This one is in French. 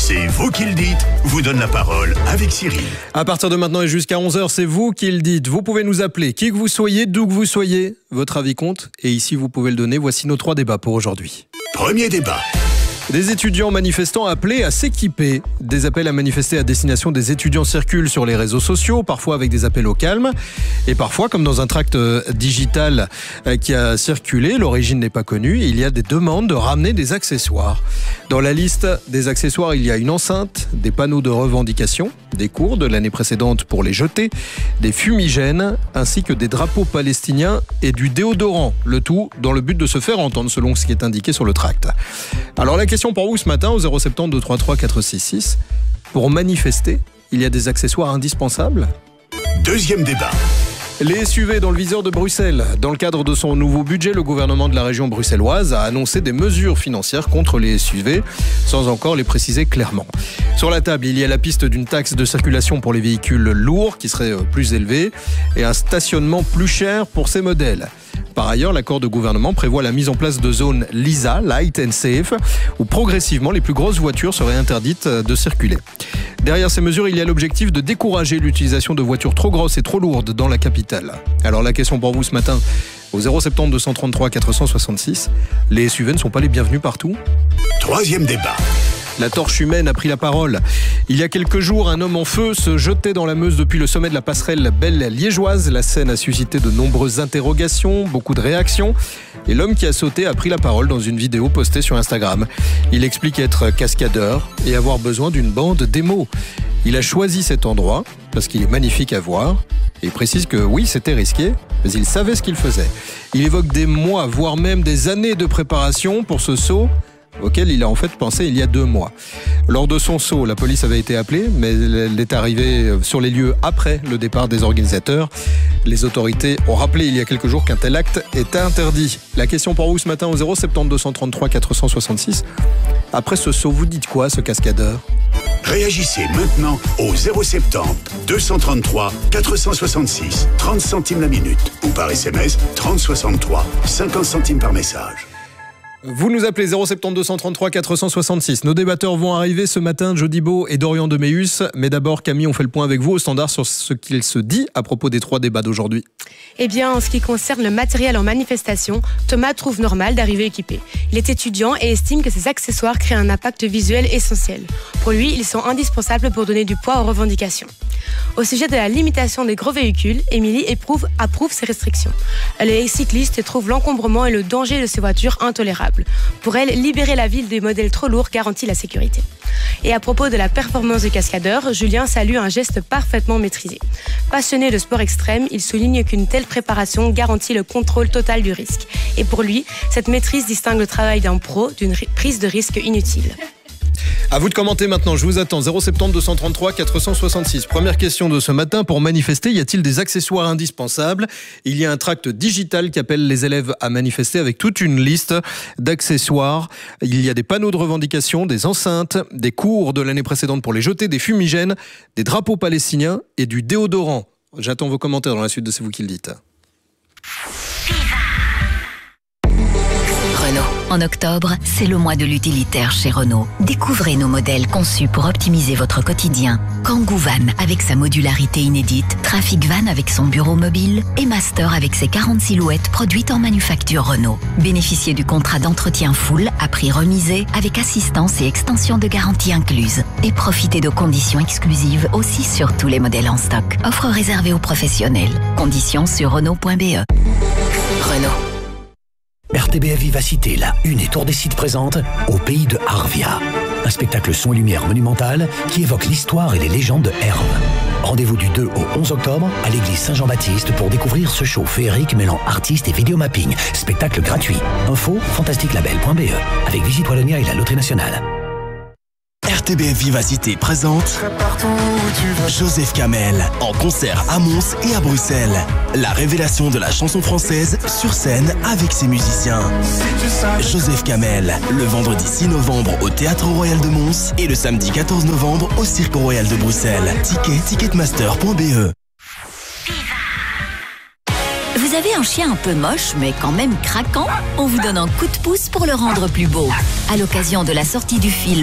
C'est vous qui le dites, vous donne la parole avec Cyril. À partir de maintenant et jusqu'à 11h, c'est vous qui le dites. Vous pouvez nous appeler, qui que vous soyez, d'où que vous soyez. Votre avis compte et ici vous pouvez le donner. Voici nos 3 débats pour aujourd'hui. Premier débat. Des étudiants manifestants appelés à s'équiper. Des appels à manifester à destination des étudiants circulent sur les réseaux sociaux, parfois avec des appels au calme. Et parfois, comme dans un tract digital qui a circulé, l'origine n'est pas connue, il y a des demandes de ramener des accessoires. Dans la liste des accessoires, il y a une enceinte, des panneaux de revendication, des cours de l'année précédente pour les jeter, des fumigènes, ainsi que des drapeaux palestiniens et du déodorant. Le tout dans le but de se faire entendre selon ce qui est indiqué sur le tract. Alors la question pour vous ce matin au 070 233 466. Pour manifester, il y a des accessoires indispensables ? Deuxième débat. Les SUV dans le viseur de Bruxelles. Dans le cadre de son nouveau budget, le gouvernement de la région bruxelloise a annoncé des mesures financières contre les SUV, sans encore les préciser clairement. Sur la table, il y a la piste d'une taxe de circulation pour les véhicules lourds qui serait plus élevée et un stationnement plus cher pour ces modèles. Par ailleurs, l'accord de gouvernement prévoit la mise en place de zones LISA, Light and Safe, où progressivement les plus grosses voitures seraient interdites de circuler. Derrière ces mesures, il y a l'objectif de décourager l'utilisation de voitures trop grosses et trop lourdes dans la capitale. Alors la question pour vous ce matin, au 070 233 466, les SUV ne sont pas les bienvenus partout ? Troisième débat. La torche humaine a pris la parole. Il y a quelques jours, un homme en feu se jetait dans la Meuse depuis le sommet de la passerelle Belle-Liégeoise. La scène a suscité de nombreuses interrogations, beaucoup de réactions. Et l'homme qui a sauté a pris la parole dans une vidéo postée sur Instagram. Il explique être cascadeur et avoir besoin d'une bande démo. Il a choisi cet endroit parce qu'il est magnifique à voir. Et il précise que oui, c'était risqué, mais il savait ce qu'il faisait. Il évoque des mois, voire même des années de préparation pour ce saut, auquel il a en fait pensé il y a 2 mois. Lors de son saut, la police avait été appelée, mais elle est arrivée sur les lieux après le départ des organisateurs. Les autorités ont rappelé il y a quelques jours qu'un tel acte est interdit. La question pour vous ce matin au 070 233 466. Après ce saut, vous dites quoi, ce cascadeur ? Réagissez maintenant au 070 233 466, 30 centimes la minute, ou par SMS 3063, 50 centimes par message. Vous nous appelez 070 233 466. Nos débatteurs vont arriver ce matin, Jodibo et Dorian Deméus. Mais d'abord, Camille, on fait le point avec vous au standard sur ce qu'il se dit à propos des 3 débats d'aujourd'hui. Eh bien, en ce qui concerne le matériel en manifestation, Thomas trouve normal d'arriver équipé. Il est étudiant et estime que ces accessoires créent un impact visuel essentiel. Pour lui, ils sont indispensables pour donner du poids aux revendications. Au sujet de la limitation des gros véhicules, Émilie approuve ces restrictions. Elle est cycliste et trouve l'encombrement et le danger de ces voitures intolérables. Pour elle, libérer la ville des modèles trop lourds garantit la sécurité. Et à propos de la performance du cascadeur, Julien salue un geste parfaitement maîtrisé. Passionné de sport extrême, il souligne qu'une telle préparation garantit le contrôle total du risque. Et pour lui, cette maîtrise distingue le travail d'un pro d'une prise de risque inutile. À vous de commenter maintenant, je vous attends. 070 233 466. Première question de ce matin, pour manifester, y a-t-il des accessoires indispensables ? Il y a un tract digital qui appelle les élèves à manifester avec toute une liste d'accessoires. Il y a des panneaux de revendication, des enceintes, des cours de l'année précédente pour les jeter, des fumigènes, des drapeaux palestiniens et du déodorant. J'attends vos commentaires dans la suite de C'est vous qui le dites. Renault. En octobre, c'est le mois de l'utilitaire chez Renault. Découvrez nos modèles conçus pour optimiser votre quotidien. Kangoo Van avec sa modularité inédite, Trafic Van avec son bureau mobile et Master avec ses 40 silhouettes produites en manufacture Renault. Bénéficiez du contrat d'entretien full à prix remisé avec assistance et extension de garantie incluse. Et profitez de conditions exclusives aussi sur tous les modèles en stock. Offre réservée aux professionnels. Conditions sur Renault.be. Renault. RTBF Vivacité, la Une et Tour des Sites présente Au pays de Arvia. Un spectacle son et lumière monumental qui évoque l'histoire et les légendes de Herve. Rendez-vous du 2 au 11 octobre à l'église Saint-Jean-Baptiste pour découvrir ce show féerique mêlant artistes et vidéomapping. Spectacle gratuit. Info fantasticlabel.be avec Visite Wallonia et la Loterie Nationale. RTBF Vivacité présente Joseph Kamel en concert à Mons et à Bruxelles. La révélation de la chanson française sur scène avec ses musiciens. Joseph Kamel, le vendredi 6 novembre au Théâtre Royal de Mons et le samedi 14 novembre au Cirque Royal de Bruxelles. Ticketmaster.be. Vous avez un chien un peu moche, mais quand même craquant ? On vous donne un coup de pouce pour le rendre plus beau. À l'occasion de la sortie du film